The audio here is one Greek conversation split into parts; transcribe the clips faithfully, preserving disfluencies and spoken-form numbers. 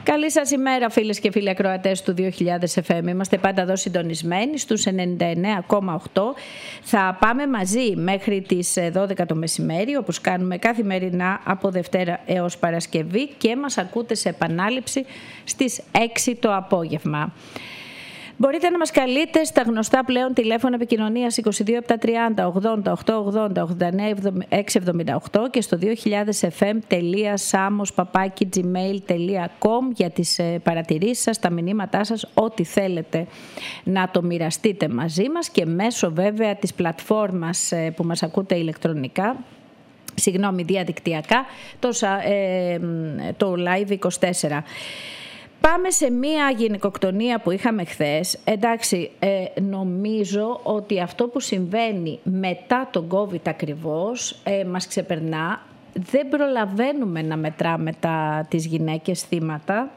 Καλή σας ημέρα, φίλες και φίλοι ακροατές του δύο χιλιάδες εφ εμ. Είμαστε πάντα εδώ συντονισμένοι στους ενενήντα εννέα κόμμα οκτώ. Θα πάμε μαζί μέχρι τις δώδεκα το μεσημέρι, όπως κάνουμε καθημερινά από Δευτέρα έως Παρασκευή, και μας ακούτε σε επανάληψη στις έξι το απόγευμα. Μπορείτε να μας καλείτε στα γνωστά πλέον τηλέφωνα επικοινωνίας είκοσι δύο επτακόσια τριάντα ογδόντα οκτακόσια ογδόντα ογδόντα εννέα εξακόσια εβδομήντα οκτώ και στο δύο χιλιάδες εφ εμ τελεία samos παπάκι τζι μέιλ τελεία κομ για τις παρατηρήσεις σας, τα μηνύματά σας, ό,τι θέλετε να το μοιραστείτε μαζί μας, και μέσω βέβαια της πλατφόρμας που μας ακούτε ηλεκτρονικά, συγγνώμη, διαδικτυακά, το, ε, το Live είκοσι τέσσερα. Πάμε σε μία γυναικοκτονία που είχαμε χθες. Εντάξει, ε, νομίζω ότι αυτό που συμβαίνει μετά τον COVID ακριβώς ε, μας ξεπερνά. Δεν προλαβαίνουμε να μετράμε τα, τις γυναίκες θύματα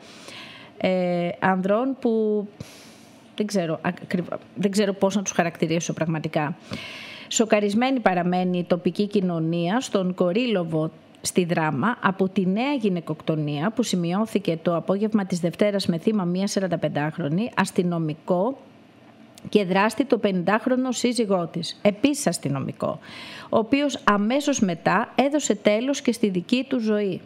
ε, ανδρών που δεν ξέρω, δεν ξέρω πώς να τους χαρακτηρίσω πραγματικά. Σοκαρισμένη παραμένει η τοπική κοινωνία στον Κορύλοβο στη Δράμα από τη νέα γυναικοκτονία που σημειώθηκε το απόγευμα της Δευτέρας με θύμα μία σαρανταπεντάχρονη αστυνομικό και δράστη το πενηντάχρονο σύζυγό της, επίσης αστυνομικό, ο οποίος αμέσως μετά έδωσε τέλος και στη δική του ζωή.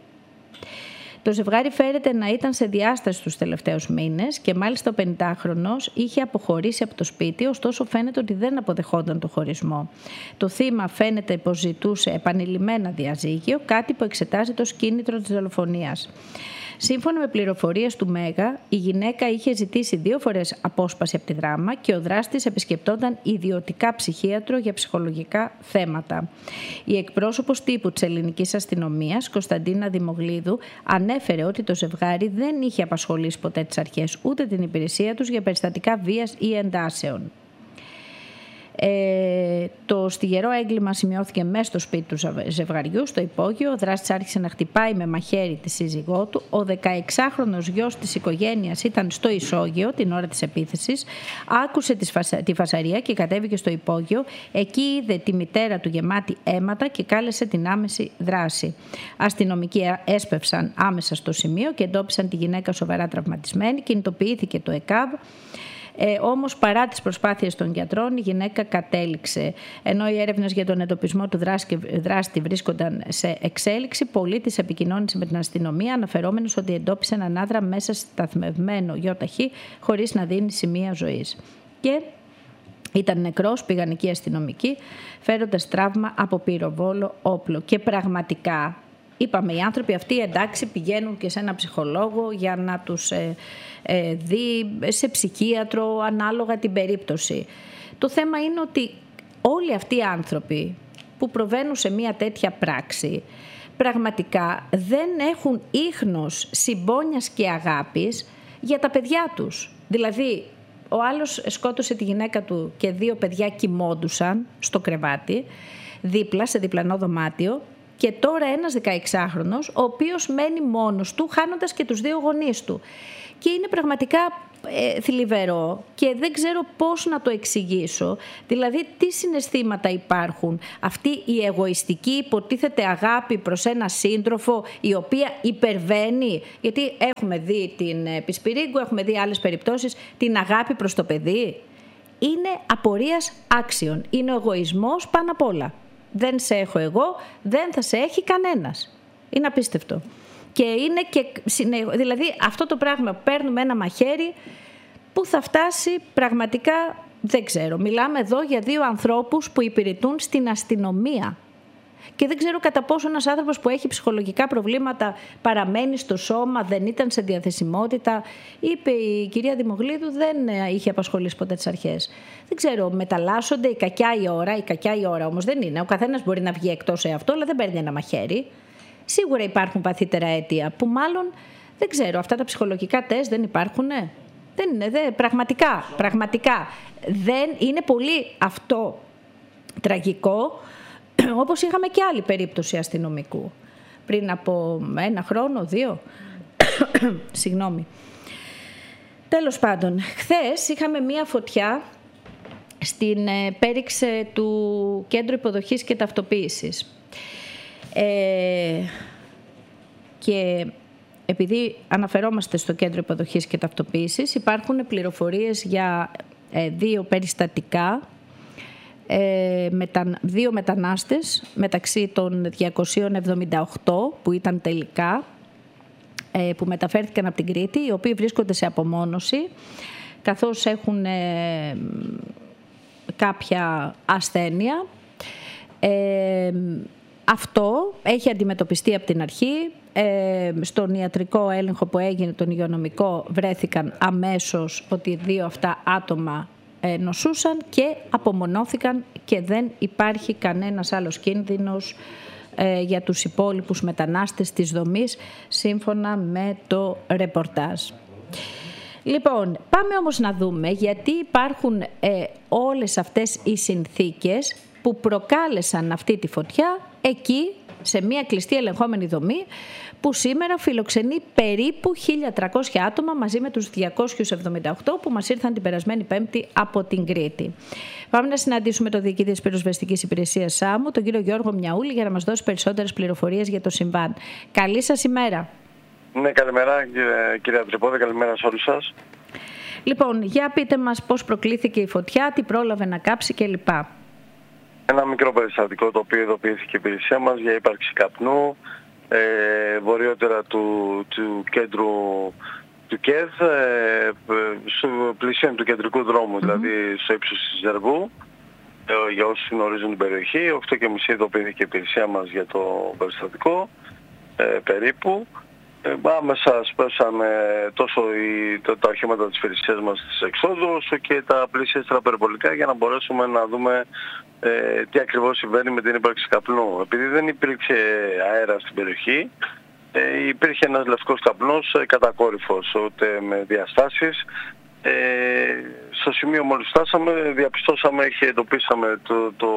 Το ζευγάρι φέρεται να ήταν σε διάσταση τους τελευταίους μήνες και μάλιστα ο πενηντάχρονος είχε αποχωρήσει από το σπίτι, ωστόσο φαίνεται ότι δεν αποδεχόταν το χωρισμό. Το θύμα φαίνεται υποζητούσε επανειλημμένα διαζύγιο, κάτι που εξετάζεται ως κίνητρο της δολοφονίας. Σύμφωνα με πληροφορίες του Μέγα, η γυναίκα είχε ζητήσει δύο φορές απόσπαση από τη Δράμα και ο δράστης επισκεπτόταν ιδιωτικά ψυχίατρο για ψυχολογικά θέματα. Η εκπρόσωπος τύπου της ελληνικής αστυνομίας, Κωνσταντίνα Δημογλίδου, ανέφερε ότι το ζευγάρι δεν είχε απασχολήσει ποτέ τις αρχές ούτε την υπηρεσία τους για περιστατικά βίας ή εντάσεων. Ε, το στιγερό έγκλημα σημειώθηκε μέσα στο σπίτι του ζευγαριού, στο υπόγειο. Ο δράστης άρχισε να χτυπάει με μαχαίρι τη σύζυγό του. Ο δεκαεξάχρονος γιος της οικογένειας ήταν στο ισόγειο την ώρα της επίθεσης. Άκουσε τη φασαρία και κατέβηκε στο υπόγειο. Εκεί είδε τη μητέρα του γεμάτη αίματα και κάλεσε την άμεση δράση. Αστυνομικοί έσπευσαν άμεσα στο σημείο και εντόπισαν τη γυναίκα σοβαρά τραυματισμένη. Κινητοποιήθηκε το ΕΚΑΒ. Ε, όμως παρά τις προσπάθειες των γιατρών η γυναίκα κατέληξε. Ενώ οι έρευνες για τον εντοπισμό του δράστη βρίσκονταν σε εξέλιξη, πολίτης επικοινώνησε με την αστυνομία αναφερόμενος ότι εντόπισε έναν άντρα μέσα σταθμευμένο γιοταχή χωρίς να δίνει σημεία ζωής. Και ήταν νεκρός, πήγαν εκεί αστυνομικοί φέροντας τραύμα από πυροβόλο όπλο. Και πραγματικά είπαμε, οι άνθρωποι αυτοί εντάξει πηγαίνουν και σε ένα ψυχολόγο για να τους ε, ε, δει, σε ψυχίατρο ανάλογα την περίπτωση. Το θέμα είναι ότι όλοι αυτοί οι άνθρωποι που προβαίνουν σε μια τέτοια πράξη πραγματικά δεν έχουν ίχνος συμπόνιας και αγάπης για τα παιδιά τους. Δηλαδή ο άλλος σκότωσε τη γυναίκα του και δύο παιδιά κοιμόντουσαν στο κρεβάτι δίπλα σε διπλανό δωμάτιο. Και τώρα ένας δεκαεξάχρονος, ο οποίος μένει μόνος του, χάνοντας και τους δύο γονείς του. Και είναι πραγματικά ε, θλιβερό και δεν ξέρω πώς να το εξηγήσω. Δηλαδή, τι συναισθήματα υπάρχουν. Αυτή η εγωιστική υποτίθεται αγάπη προς ένα σύντροφο, η οποία υπερβαίνει. Γιατί έχουμε δει την Πισπυρίγκου, έχουμε δει άλλες περιπτώσεις, την αγάπη προς το παιδί. Είναι απορίας άξιων. Είναι ο εγωισμός πάνω απ' όλα. Δεν σε έχω εγώ, δεν θα σε έχει κανένας. Είναι απίστευτο. Και είναι και, δηλαδή αυτό το πράγμα, παίρνουμε ένα μαχαίρι που θα φτάσει πραγματικά, δεν ξέρω. Μιλάμε εδώ για δύο ανθρώπους που υπηρετούν στην αστυνομία. Και δεν ξέρω κατά πόσο ένας άνθρωπος που έχει ψυχολογικά προβλήματα παραμένει στο σώμα, δεν ήταν σε διαθεσιμότητα. Είπε η κυρία Δημογλίδου, δεν είχε απασχολήσει ποτέ τις αρχές. Δεν ξέρω, μεταλλάσσονται η κακιά η ώρα, η κακιά η ώρα όμως δεν είναι. Ο καθένας μπορεί να βγει εκτός εαυτό, αλλά δεν παίρνει ένα μαχαίρι. Σίγουρα υπάρχουν παθύτερα αίτια που μάλλον, δεν ξέρω, αυτά τα ψυχολογικά τεστ δεν υπάρχουν. Ναι. Δεν είναι, δε, πραγματικά, πραγματικά. Δεν είναι πολύ αυτό τραγικό. Όπως είχαμε και άλλη περίπτωση αστυνομικού πριν από ένα χρόνο, δύο. Συγγνώμη. Τέλος πάντων, χθες είχαμε μία φωτιά στην πέριξ του Κέντρου Υποδοχής και Ταυτοποίησης. Ε, και επειδή αναφερόμαστε στο Κέντρο Υποδοχής και Ταυτοποίησης, υπάρχουν πληροφορίες για ε, δύο περιστατικά, ε, μετα, δύο μετανάστες μεταξύ των διακοσίων εβδομήντα οκτώ που ήταν τελικά, ε, που μεταφέρθηκαν από την Κρήτη, οι οποίοι βρίσκονται σε απομόνωση, καθώς έχουν ε, κάποια ασθένεια. Ε, αυτό έχει αντιμετωπιστεί από την αρχή. Ε, στον ιατρικό έλεγχο που έγινε, τον υγειονομικό, βρέθηκαν αμέσως ότι δύο αυτά άτομα ε, νοσούσαν και απομονώθηκαν και δεν υπάρχει κανένας άλλος κίνδυνος ε, για τους υπόλοιπους μετανάστες της δομής, σύμφωνα με το ρεπορτάζ. Λοιπόν, πάμε όμως να δούμε γιατί υπάρχουν ε, όλες αυτές οι συνθήκες που προκάλεσαν αυτή τη φωτιά εκεί, σε μια κλειστή ελεγχόμενη δομή που σήμερα φιλοξενεί περίπου χίλια τριακόσια άτομα μαζί με τους διακόσιους εβδομήντα οκτώ που μας ήρθαν την περασμένη Πέμπτη από την Κρήτη. Πάμε να συναντήσουμε τον διοικητή της Πυροσβεστικής Υπηρεσίας ΣΑΜΟΥ, τον κύριο Γιώργο Μιαούλη, για να μας δώσει περισσότερες πληροφορίες για το συμβάν. Καλή σας ημέρα. Ναι, καλημέρα κυρία Τρυπόδη, καλημέρα σε όλους σας. Λοιπόν, για πείτε μας πώς προκλήθηκε η φωτιά, τι πρόλαβε να κάψει κλπ. Ένα μικρό περιστατικό το οποίο ειδοποιήθηκε η υπηρεσία μας για ύπαρξη καπνού ε, βορειότερα του, του κέντρου του ΚΕΔ, ε, στο πλησίον του κεντρικού δρόμου, mm-hmm. δηλαδή στο ύψος της Ζερβού. Ε, για όσους γνωρίζουν την περιοχή, οκτώ και μισή ειδοποιήθηκε η υπηρεσία μας για το περιστατικό ε, περίπου. Ε, άμεσα σπέσαμε τόσο οι, τα, τα οχήματα της υπηρεσίας μας στις εξόδου, όσο και τα πλησιέστερα περιπολικά για να μπορέσουμε να δούμε ε, τι ακριβώς συμβαίνει με την ύπαρξη καπνού. Επειδή δεν υπήρξε αέρα στην περιοχή, ε, υπήρχε ένας λευκός καπνός ε, κατακόρυφος, ούτε με διαστάσεις. Ε, στο σημείο μόλις φτάσαμε, διαπιστώσαμε και εντοπίσαμε το... το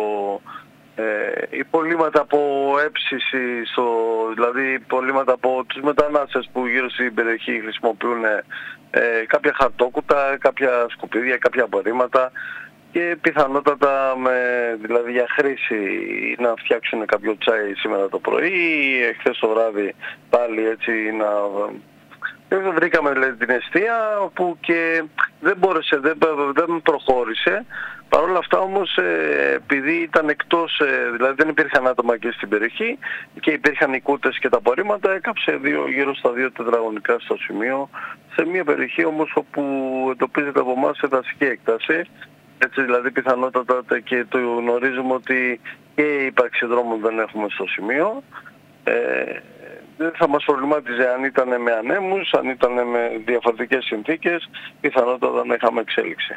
Ε, υπολείμματα από έψηση, στο, δηλαδή υπολείμματα από τους μετανάστες που γύρω στην περιοχή χρησιμοποιούν ε, κάποια χαρτόκουτα, κάποια σκουπίδια, κάποια απορρίμματα και πιθανότατα με, δηλαδή για χρήση να φτιάξουν κάποιο τσάι σήμερα το πρωί ή εχθές το βράδυ πάλι έτσι να... Δεν βρήκαμε δηλαδή, την εστία όπου και δεν μπόρεσε, δεν, δεν προχώρησε. Παρ' όλα αυτά όμως ε, επειδή ήταν εκτός, ε, δηλαδή δεν υπήρχαν άτομα εκεί στην περιοχή και υπήρχαν οι κούτες και τα απορρίμματα, έκαψε δύο, γύρω στα δύο τετραγωνικά στο σημείο, σε μια περιοχή όμως όπου εντοπίζεται από εμάς σε δασική έκταση. Έτσι δηλαδή πιθανότατα και το γνωρίζουμε ότι και η ύπαρξη δρόμων δεν έχουμε στο σημείο. Ε, δεν θα μας προβλημάτιζε αν ήταν με ανέμους, αν ήταν με διαφορετικές συνθήκες, πιθανότατα να είχαμε εξέλιξη.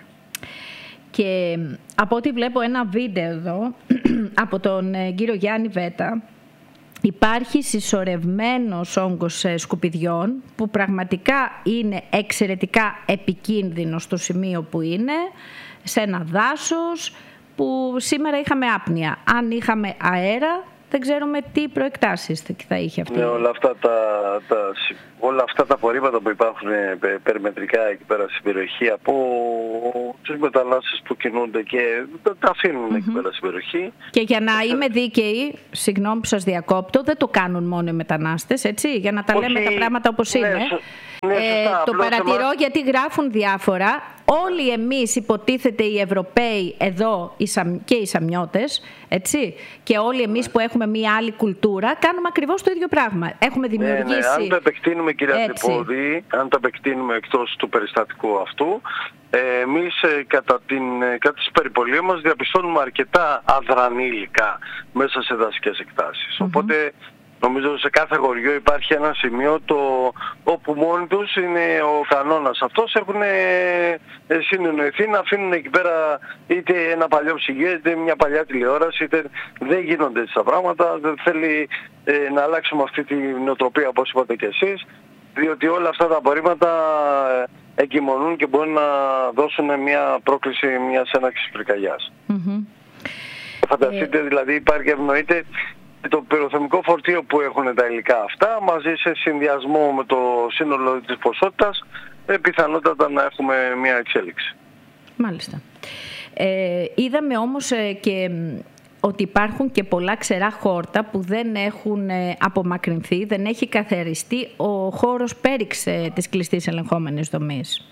Και από ό,τι βλέπω ένα βίντεο εδώ από τον κύριο Γιάννη Βέτα, υπάρχει συσσωρευμένος όγκος σκουπιδιών που πραγματικά είναι εξαιρετικά επικίνδυνο στο σημείο που είναι, σε ένα δάσος που σήμερα είχαμε άπνοια. Αν είχαμε αέρα, δεν ξέρουμε τι προεκτάσεις θα είχε αυτή. Ναι, όλα αυτά τα, τα, όλα αυτά τα απορρίμματα που υπάρχουν περιμετρικά εκεί πέρα στην περιοχή από τους μετανάστες που κινούνται και τα αφήνουν mm-hmm. εκεί πέρα στην περιοχή. Και για να είμαι δίκαιη, συγγνώμη που σας διακόπτω, δεν το κάνουν μόνο οι μετανάστες, έτσι, για να τα Όχι, λέμε τα πράγματα όπως ναι, είναι. Ναι, ε, το παρατηρώ εμάς... γιατί γράφουν διάφορα. Όλοι εμείς υποτίθεται οι Ευρωπαίοι εδώ και οι Σαμιώτες, έτσι, και όλοι εμείς ναι. που έχουμε μια άλλη κουλτούρα, κάνουμε ακριβώς το ίδιο πράγμα. Έχουμε δημιουργήσει... Ναι, ναι. Αν το επεκτείνουμε, κυρία Τρυπόδη, αν το επεκτείνουμε εκτός του περιστατικού αυτού, εμείς κατά, την, κατά τις περιπολίες μας διαπιστώνουμε αρκετά αδρανή υλικά μέσα σε δασικές εκτάσεις. Mm-hmm. Οπότε νομίζω σε κάθε χωριό υπάρχει ένα σημείο το, όπου μόνοι τους είναι ο κανόνας αυτός. Έχουν συνεννοηθεί να αφήνουν εκεί πέρα είτε ένα παλιό ψυγείο είτε μια παλιά τηλεόραση, είτε δεν γίνονται έτσι τα πράγματα. Δεν θέλει ε, να αλλάξουμε αυτή τη νοοτροπία όπως είπατε και εσείς, διότι όλα αυτά τα απορρίμματα εγκυμονούν και μπορούν να δώσουν μια πρόκληση μιας έναρξης πυρκαγιάς. Mm-hmm. Φανταστείτε yeah. δηλαδή υπάρχει ευνοείται το πυροθερμικό φορτίο που έχουν τα υλικά αυτά μαζί σε συνδυασμό με το σύνολο της ποσότητας ε, πιθανότατα να έχουμε μια εξέλιξη. Μάλιστα. Ε, είδαμε όμως ε, και ότι υπάρχουν και πολλά ξερά χόρτα που δεν έχουν απομακρυνθεί, δεν έχει καθαριστεί ο χώρος πέριξ της κλειστής ελεγχόμενης δομής.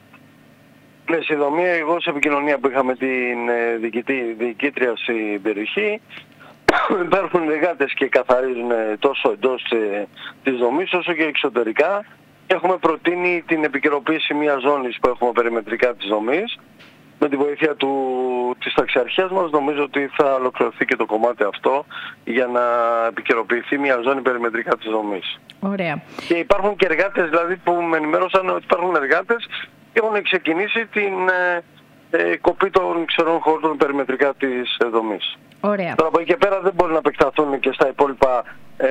Ναι, στη δομή, εγώ σε επικοινωνία που είχαμε την διοικήτρια στην περιοχή, υπάρχουν εργάτες και καθαρίζουν τόσο εντός της δομής όσο και εξωτερικά. Έχουμε προτείνει την επικαιροποίηση μιας ζώνης που έχουμε περιμετρικά της δομής. Με τη βοήθεια του, της ταξιαρχίας μας νομίζω ότι θα ολοκληρωθεί και το κομμάτι αυτό για να επικαιροποιηθεί μια ζώνη περιμετρικά της δομής. Ωραία. Και υπάρχουν και εργάτες δηλαδή που με ενημέρωσαν ότι υπάρχουν εργάτες και έχουν ξεκινήσει την ε, ε, κοπή των ξερών χώρων περιμετρικά της ε, δομής. Ωραία. Τώρα από εκεί και πέρα δεν μπορεί να επεκταθούν και στα υπόλοιπα ε,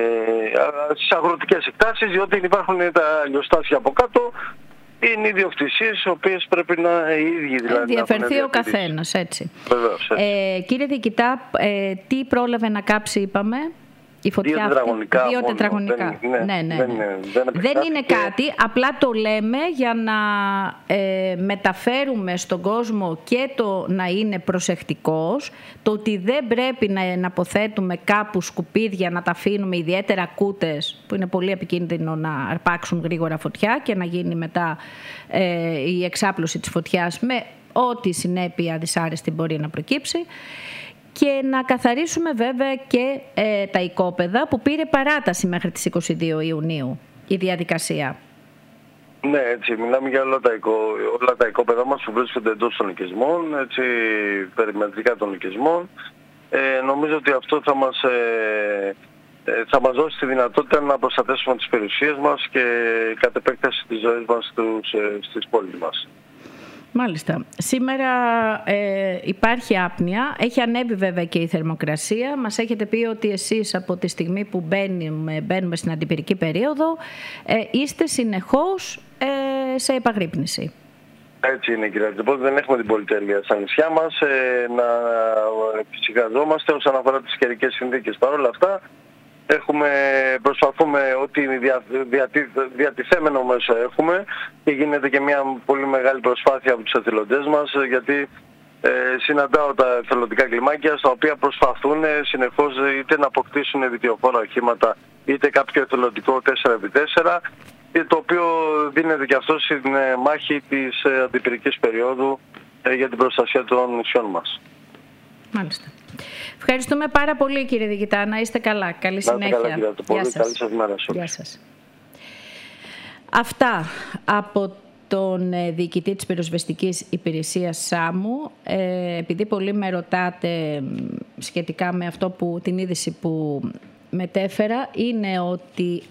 στις αγροτικές εκτάσεις, διότι υπάρχουν τα λιοστάσια από κάτω. Είναι ιδιοκτησίες οι οποίες πρέπει να οι ίδιοι δηλαδή. Διαφερθεί ο καθένας, έτσι. Βεβαίως, έτσι. Ε, κύριε Διοικητά, ε, τι πρόλαβε να κάψει, είπαμε? Η φωτιά δύο τετραγωνικά. Δύο μόνο, τετραγωνικά. Δεν, ναι, ναι, ναι, δεν, ναι. δεν, δεν είναι κάτι, απλά το λέμε για να ε, μεταφέρουμε στον κόσμο και το να είναι προσεκτικός, το ότι δεν πρέπει να, να αποθέτουμε κάπου σκουπίδια, να τα αφήνουμε, ιδιαίτερα κούτες που είναι πολύ επικίνδυνο να αρπάξουν γρήγορα φωτιά και να γίνει μετά ε, η εξάπλωση της φωτιάς με ό,τι συνέπεια δυσάρεστη μπορεί να προκύψει. Και να καθαρίσουμε βέβαια και ε, τα οικόπεδα που πήρε παράταση μέχρι τις είκοσι δύο Ιουνίου η διαδικασία. Ναι, έτσι, μιλάμε για όλα τα, οικο, όλα τα οικόπεδα μας που βρίσκονται εντός των οικισμών, έτσι, περιμετρικά των οικισμών. Ε, νομίζω ότι αυτό θα μας, ε, θα μας δώσει τη δυνατότητα να προστατεύσουμε τις περιουσίες μας και κατ' επέκταση της ζωής μας στους, ε, στις πόλεις μας. Μάλιστα. Σήμερα ε, υπάρχει άπνοια, έχει ανέβει βέβαια και η θερμοκρασία. Μας έχετε πει ότι εσείς από τη στιγμή που μπαίνουμε, μπαίνουμε στην αντιπυρική περίοδο ε, είστε συνεχώς ε, σε επαγρύπνηση. Έτσι είναι, κύριε Αρτεπό, δεν έχουμε την πολυτέλεια στα νησιά μας ε, να ψυχαζόμαστε όσον αφορά τις καιρικές συνθήκες. Παρ' όλα αυτά έχουμε, προσπαθούμε ότι δια, διατη, διατηθέμενο μέσο έχουμε και γίνεται και μια πολύ μεγάλη προσπάθεια από τους εθελοντές μας, γιατί ε, συναντάω τα εθελοντικά κλιμάκια στα οποία προσπαθούν συνεχώς είτε να αποκτήσουν βιτιοφόρα οχήματα είτε κάποιο εθελοντικό τέσσερα επί τέσσερα, το οποίο δίνεται και αυτό στην μάχη της αντιπυρικής περίοδου ε, για την προστασία των νησιών μας. Μάλιστα. Ευχαριστούμε πάρα πολύ, κύριε Διοικητά. Να είστε καλά. Καλή συνέχεια. Καλά, κύριε Αρτεπόλη. Καλή σας μέρα. Γεια σας. Αυτά από τον Διοικητή της Πυροσβεστικής Υπηρεσίας ΣΑΜΟΥ. Ε, επειδή πολλοί με ρωτάτε σχετικά με αυτό που, την είδηση που μετέφερα, είναι ότι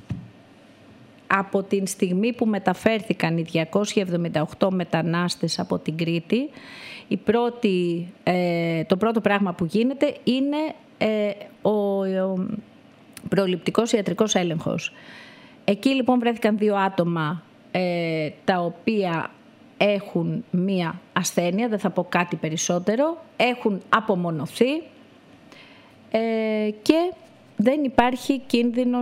από την στιγμή που μεταφέρθηκαν οι διακόσιοι εβδομήντα οκτώ μετανάστες από την Κρήτη, η πρώτη, ε, το πρώτο πράγμα που γίνεται είναι ε, ο, ο προληπτικός ιατρικός έλεγχος. Εκεί λοιπόν βρέθηκαν δύο άτομα ε, τα οποία έχουν μία ασθένεια, δεν θα πω κάτι περισσότερο, έχουν απομονωθεί ε, και δεν υπάρχει κίνδυνο